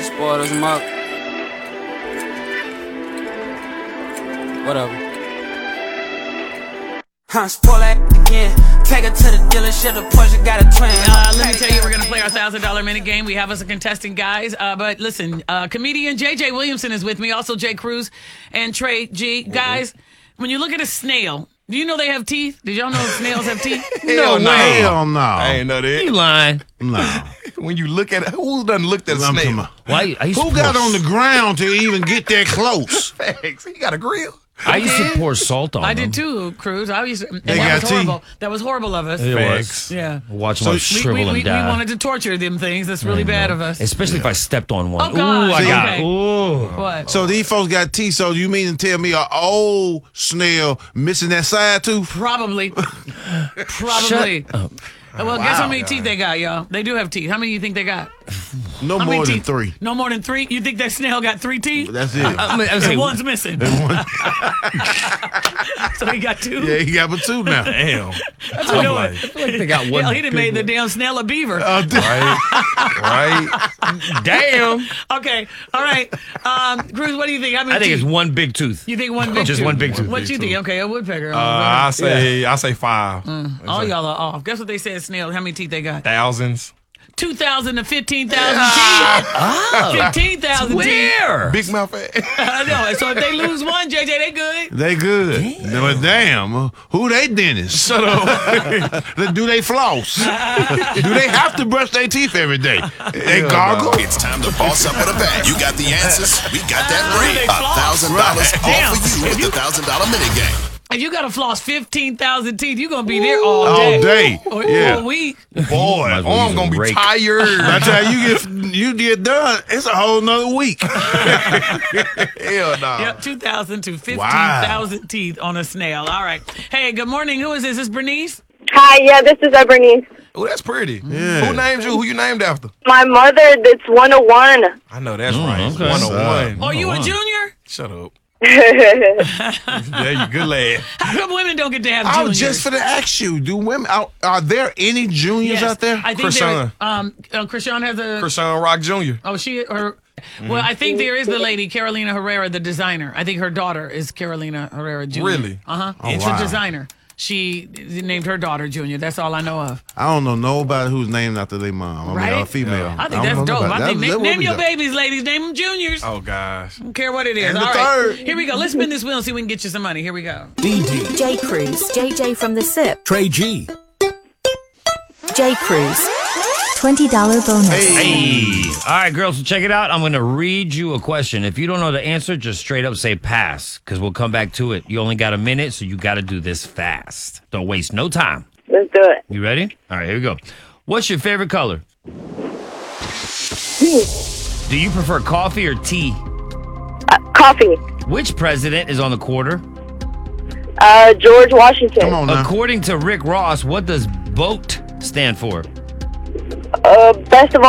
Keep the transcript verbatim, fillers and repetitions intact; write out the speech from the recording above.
spoil us up. Whatever. Huh, spoil that again. Take her to the dealership, the Porsche got a twin. Uh, let me tell you, we're going to play our one thousand dollars minute game. We have us a contestant, guys. Uh, but listen, uh, comedian J J Williamson is with me. Also, Jay Cruz and Trey G. Guys, when you look at a snail, do you know they have teeth? Did y'all know snails have teeth? Hell no. Hell no. I ain't know that. You lying. No. When you look at it, who done looked at a I'm talking snail? about- Why? I used Who to got pour, on the ground to even get that close? Facts. He got a grill. I used to pour salt on I them. did too, Cruz. I used to, and They that got was horrible. teeth. That was horrible of us. It Facts. was. Yeah. Watch So them we- We, shrivel we, and we, we die. wanted to torture them things. That's really bad of us. Especially if I stepped on one. Oh, God. Ooh, I See? got. Okay. Ooh. What? So these folks got teeth, so you mean to tell me an old snail missing that side tooth? Probably. Probably. Shut up. Well, guess how Wow. many teeth they got, y'all? They do have teeth. How many do you think they got? No How many more than teeth? three. No more than three? You think that snail got three teeth? That's it. I mean, I was And saying, one's missing. One- So he got two? yeah, he got but two now. Damn. That's what I'm I doing. feel like they got one. Hell, he done big made the one. damn snail a beaver. Uh, d- Right? Right? Damn. Okay, all right. Um, Cruz, what do you think? How many I think teeth? it's one big tooth. You think one big Just tooth? one big tooth. What Big you think? tooth. Okay, a woodpecker. Uh, I say, I say five. Mm. All y'all are off. Guess what they said, snail? How many teeth they got? Thousands. two thousand to fifteen thousand teeth. Oh. fifteen thousand teeth. Where? Big mouth ass. I know. So if they lose one, J J, they good. They good. But damn, uh, who they dentists? Shut up. Do they floss? Do they have to brush their teeth every day? They gargle? It's time to boss up with a bang. You got the answers. We got that brain. They A floss. thousand dollars all Damn. for you If with you- the thousand dollar minute game. If you got to floss fifteen thousand teeth, you're going to be there all All day. day. Or, Yeah. or a week. Boy, Might as well arm use a gonna be rake. tired. By the time you get you get done, it's a whole nother week. Hell no. Yep, two thousand to fifteen thousand teeth on a snail. All right. Hey, good morning. Who is this? Is this Bernice? Hi, yeah, this is uh, Bernice. Oh, that's pretty. Yeah. Who named you? Who you named after? My mother, it's one oh one. I know that's Mm, right. okay. one oh one. Are you a wow. junior? Shut up. There you good lad. How come women don't get to have I juniors? was just for to ask you, do women are, are there any juniors Yes. out there? I think there, Krishan. um, uh, Krishan has a. Krishan Rock Junior Oh, she or. Well, I think there is the lady Carolina Herrera, the designer. I think her daughter is Carolina Herrera Junior Really? Uh huh. Oh, It's wow. a designer. She named her daughter Junior. That's all I know of. I don't know nobody who's named after their mom. I mean, Right? a female. I think don't that's know dope. nobody. I think That- name, that would name be your dope. babies, ladies. Name them Juniors. Oh gosh. Don't care what it is. And the All right. third. Here we go. Let's spin this wheel and see if we can get you some money. Here we go. D D, J Cruz, J J from the S I P, Trey G, J Cruz, twenty dollars bonus. Hey. All right, girls, so check it out. I'm going to read you a question. If you don't know the answer, just straight up say pass, because we'll come back to it. You only got a minute, so you got to do this fast. Don't waste no time. Let's do it. You ready? All right, here we go. What's your favorite color? Do you prefer coffee or tea? Uh, coffee. Which president is on the quarter? Uh, George Washington. Come on now. According to Rick Ross, what does BOAT stand for? Uh, best of all.